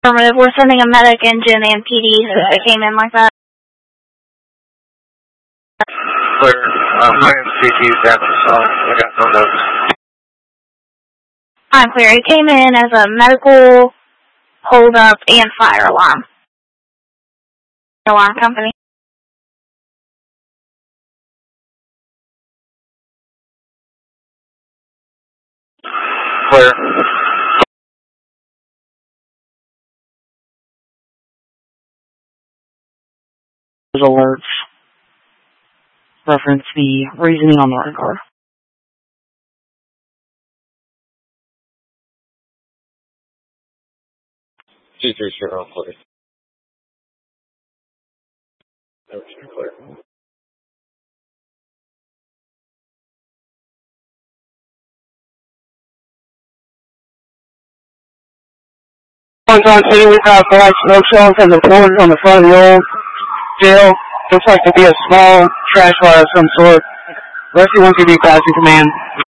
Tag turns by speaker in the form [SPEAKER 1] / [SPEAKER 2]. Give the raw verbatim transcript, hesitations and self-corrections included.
[SPEAKER 1] Affirmative. We're sending a medic, engine, and P D since they came in like that.
[SPEAKER 2] Clear. Uh, my M C T is down to solid. I got no notes.
[SPEAKER 1] I'm clear. It came in as a medical hold up and fire alarm. Alarm company.
[SPEAKER 2] Clear.
[SPEAKER 3] Alerts reference the reasoning on the record.
[SPEAKER 2] two three zero clear. Everything clear.
[SPEAKER 4] On two, we've got black smoke shells and the floors on the front of the old jail. Looks like to be a small trash fire of some sort. Rescue one two D passing command.